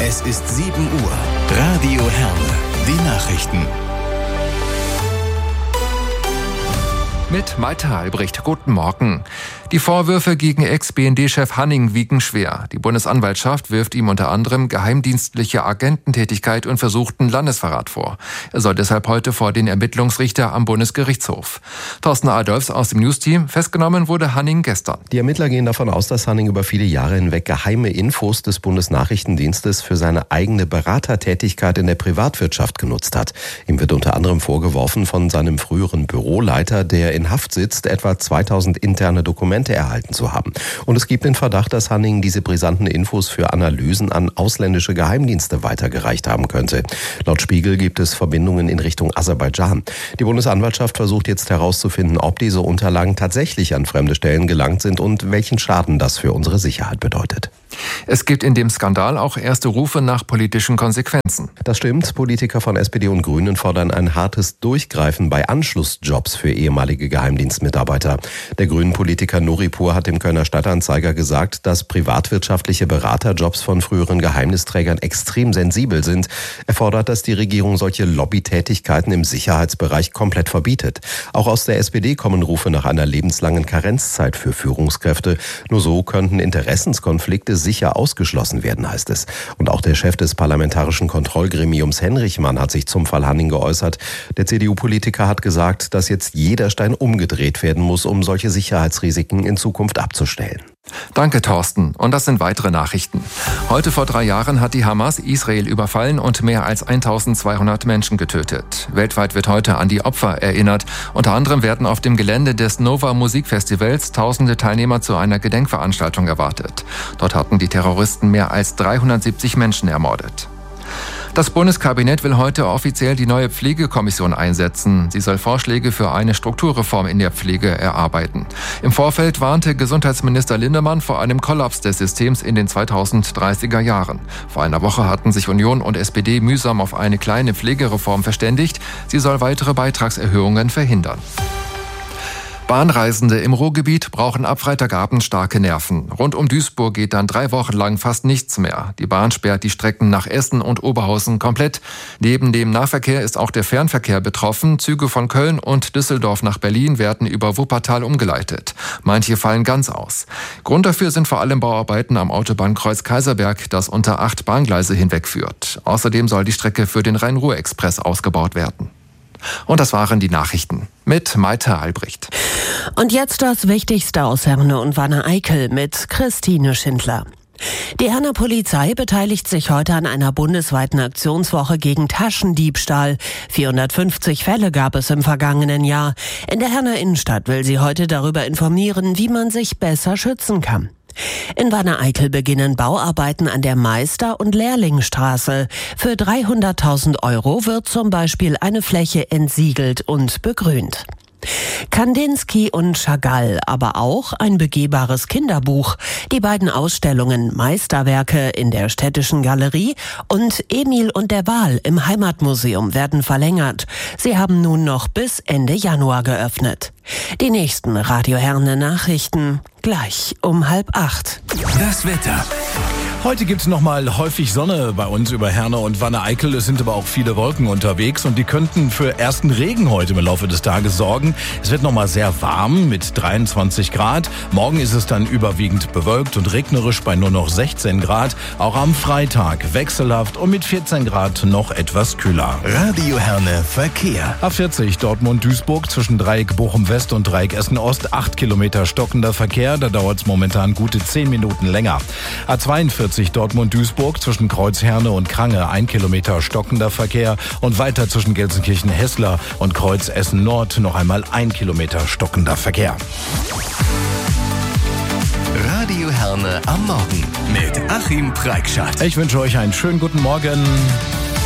Es ist 7 Uhr. Radio Herne. Die Nachrichten. Mit Malte Albrecht. Guten Morgen. Die Vorwürfe gegen Ex-BND-Chef Hanning wiegen schwer. Die Bundesanwaltschaft wirft ihm unter anderem geheimdienstliche Agententätigkeit und versuchten Landesverrat vor. Er soll deshalb heute vor den Ermittlungsrichter am Bundesgerichtshof. Thorsten Adolfs aus dem News-Team. Festgenommen wurde Hanning gestern. Die Ermittler gehen davon aus, dass Hanning über viele Jahre hinweg geheime Infos des Bundesnachrichtendienstes für seine eigene Beratertätigkeit in der Privatwirtschaft genutzt hat. Ihm wird unter anderem vorgeworfen, von seinem früheren Büroleiter, der in Haft sitzt, etwa 2000 interne Dokumente erhalten zu haben. Und es gibt den Verdacht, dass Hanning diese brisanten Infos für Analysen an ausländische Geheimdienste weitergereicht haben könnte. Laut Spiegel gibt es Verbindungen in Richtung Aserbaidschan. Die Bundesanwaltschaft versucht jetzt herauszufinden, ob diese Unterlagen tatsächlich an fremde Stellen gelangt sind und welchen Schaden das für unsere Sicherheit bedeutet. Es gibt in dem Skandal auch erste Rufe nach politischen Konsequenzen. Das stimmt. Politiker von SPD und Grünen fordern ein hartes Durchgreifen bei Anschlussjobs für ehemalige Geheimdienstmitarbeiter. Der Grünen-Politiker Nuripur hat dem Kölner Stadtanzeiger gesagt, dass privatwirtschaftliche Beraterjobs von früheren Geheimnisträgern extrem sensibel sind. Er fordert, dass die Regierung solche Lobbytätigkeiten im Sicherheitsbereich komplett verbietet. Auch aus der SPD kommen Rufe nach einer lebenslangen Karenzzeit für Führungskräfte. Nur so könnten Interessenskonflikte sicher ausgeschlossen werden, heißt es. Und auch der Chef des Parlamentarischen Kontrollgremiums Henrichmann hat sich zum Fall Hanning geäußert. Der CDU-Politiker hat gesagt, dass jetzt jeder Stein umgedreht werden muss, um solche Sicherheitsrisiken in Zukunft abzustellen. Danke, Thorsten. Und das sind weitere Nachrichten. Heute vor 3 Jahren hat die Hamas Israel überfallen und mehr als 1200 Menschen getötet. Weltweit wird heute an die Opfer erinnert. Unter anderem werden auf dem Gelände des Nova Musikfestivals tausende Teilnehmer zu einer Gedenkveranstaltung erwartet. Dort hatten die Terroristen mehr als 370 Menschen ermordet. Das Bundeskabinett will heute offiziell die neue Pflegekommission einsetzen. Sie soll Vorschläge für eine Strukturreform in der Pflege erarbeiten. Im Vorfeld warnte Gesundheitsminister Lindemann vor einem Kollaps des Systems in den 2030er Jahren. Vor einer Woche hatten sich Union und SPD mühsam auf eine kleine Pflegereform verständigt. Sie soll weitere Beitragserhöhungen verhindern. Bahnreisende im Ruhrgebiet brauchen ab Freitagabend starke Nerven. Rund um Duisburg geht dann 3 Wochen lang fast nichts mehr. Die Bahn sperrt die Strecken nach Essen und Oberhausen komplett. Neben dem Nahverkehr ist auch der Fernverkehr betroffen. Züge von Köln und Düsseldorf nach Berlin werden über Wuppertal umgeleitet. Manche fallen ganz aus. Grund dafür sind vor allem Bauarbeiten am Autobahnkreuz Kaiserberg, das unter 8 Bahngleise hinwegführt. Außerdem soll die Strecke für den Rhein-Ruhr-Express ausgebaut werden. Und das waren die Nachrichten mit Malte Albrecht. Und jetzt das Wichtigste aus Herne und Wanne-Eickel mit Christine Schindler. Die Herner Polizei beteiligt sich heute an einer bundesweiten Aktionswoche gegen Taschendiebstahl. 450 Fälle gab es im vergangenen Jahr. In der Herner Innenstadt will sie heute darüber informieren, wie man sich besser schützen kann. In Wanne-Eickel beginnen Bauarbeiten an der Meister- und Lehrlingstraße. Für 300.000 € wird zum Beispiel eine Fläche entsiegelt und begrünt. Kandinsky und Chagall, aber auch ein begehbares Kinderbuch. Die beiden Ausstellungen Meisterwerke in der Städtischen Galerie und Emil und der Wal im Heimatmuseum werden verlängert. Sie haben nun noch bis Ende Januar geöffnet. Die nächsten Radio Herne Nachrichten gleich um 7:30. Das Wetter. Heute gibt es nochmal häufig Sonne bei uns über Herne und Wanne-Eickel. Es sind aber auch viele Wolken unterwegs und die könnten für ersten Regen heute im Laufe des Tages sorgen. Es wird nochmal sehr warm mit 23 Grad. Morgen ist es dann überwiegend bewölkt und regnerisch bei nur noch 16 Grad. Auch am Freitag wechselhaft und mit 14 Grad noch etwas kühler. Radio Herne Verkehr. A40 Dortmund-Duisburg zwischen Dreieck Bochum-West und Dreieck Essen-Ost 8 Kilometer stockender Verkehr. Da dauert es momentan gute 10 Minuten länger. A42 Dortmund-Duisburg zwischen Kreuz-Herne und Krange 1 Kilometer stockender Verkehr und weiter zwischen Gelsenkirchen-Hessler und Kreuz-Essen-Nord noch einmal 1 Kilometer stockender Verkehr. Radio Herne am Morgen mit Achim Preikschat. Ich wünsche euch einen schönen guten Morgen.